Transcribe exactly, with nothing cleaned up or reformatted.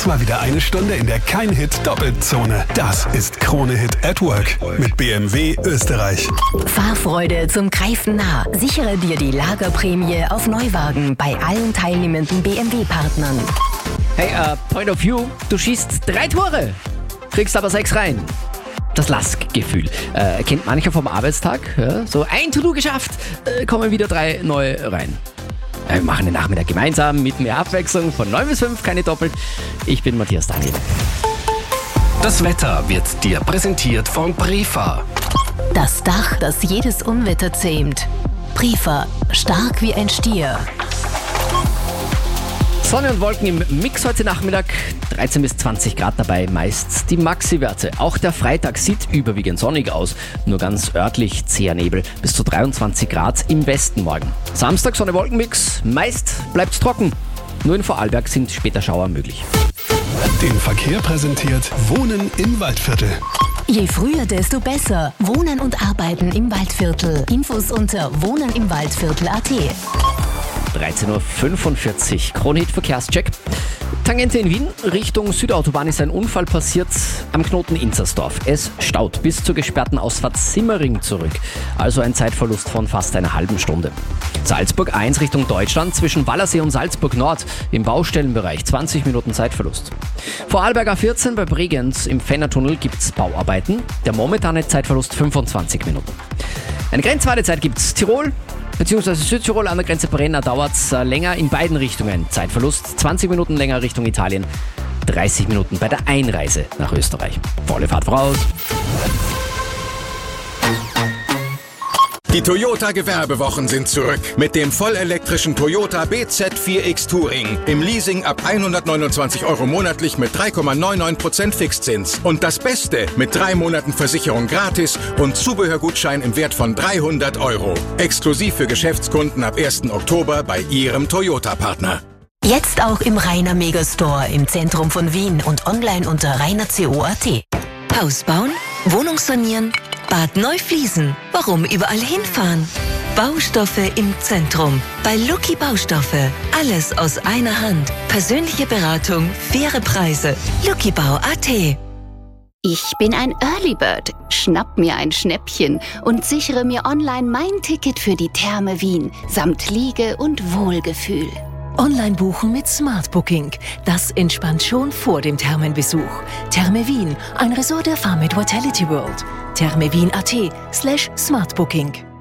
Das war wieder eine Stunde in der Kein-Hit-Doppelzone. Das ist Krone Hit at Work mit B M W Österreich. Fahrfreude zum Greifen nah. Sichere dir die Lagerprämie auf Neuwagen bei allen teilnehmenden B M W-Partnern. Hey, uh, Point of View, du schießt drei Tore, kriegst aber sechs rein. Das Lask-Gefühl. Äh, kennt mancher vom Arbeitstag. Ja? So, ein To-Do geschafft, äh, kommen wieder drei neue rein. Äh, wir machen den Nachmittag gemeinsam mit mehr Abwechslung von neun bis fünf, keine doppelt. Ich bin Matthias Daniel. Das Wetter wird dir präsentiert von Brifa. Das Dach, das jedes Unwetter zähmt. Brifa, stark wie ein Stier. Sonne und Wolken im Mix heute Nachmittag, dreizehn bis zwanzig Grad dabei, meist die Maxi-Werte. Auch der Freitag sieht überwiegend sonnig aus, nur ganz örtlich zäher Nebel, bis zu dreiundzwanzig Grad im Westen morgen. Samstag Sonne-Wolken-Mix, meist bleibt's trocken, nur in Vorarlberg sind später Schauer möglich. Den Verkehr präsentiert Wohnen im Waldviertel. Je früher, desto besser. Wohnen und Arbeiten im Waldviertel. Infos unter wohnenimwaldviertel punkt at. dreizehn Uhr fünfundvierzig, Krone Hit Verkehrscheck. Tangente in Wien, Richtung Südautobahn ist ein Unfall passiert am Knoten Inzersdorf. Es staut bis zur gesperrten Ausfahrt Simmering zurück, also ein Zeitverlust von fast einer halben Stunde. Salzburg eins Richtung Deutschland zwischen Wallersee und Salzburg Nord im Baustellenbereich, zwanzig Minuten Zeitverlust. Vorarlberg A vierzehn bei Bregenz im Fennertunnel gibt's Bauarbeiten, der momentane Zeitverlust fünfundzwanzig Minuten. Eine Grenzwartezeit gibt's Tirol, beziehungsweise Südtirol an der Grenze Brenner dauert es äh, länger in beiden Richtungen. Zeitverlust zwanzig Minuten länger Richtung Italien, dreißig Minuten bei der Einreise nach Österreich. Volle Fahrt voraus. Die Toyota-Gewerbewochen sind zurück mit dem vollelektrischen Toyota B Z vier X Touring. Im Leasing ab hundertneunundzwanzig Euro monatlich mit drei Komma neunundneunzig Prozent Fixzins. Und das Beste, mit drei Monaten Versicherung gratis und Zubehörgutschein im Wert von dreihundert Euro. Exklusiv für Geschäftskunden ab ersten Oktober bei Ihrem Toyota-Partner. Jetzt auch im Rainer Megastore im Zentrum von Wien und online unter rainer punkt co punkt at. Haus bauen, Wohnung sanieren, Bad neu fließen. Warum überall hinfahren? Baustoffe im Zentrum. Bei Lucky Baustoffe. Alles aus einer Hand. Persönliche Beratung, faire Preise. luckybau punkt at. Ich bin ein Early Bird. Schnapp mir ein Schnäppchen und sichere mir online mein Ticket für die Therme Wien samt Liege und Wohlgefühl. Online buchen mit Smart Booking. Das entspannt schon vor dem Thermenbesuch. Therme Wien, ein Resort der Fahrmid Vitality World. thermewien punkt at slash smartbooking.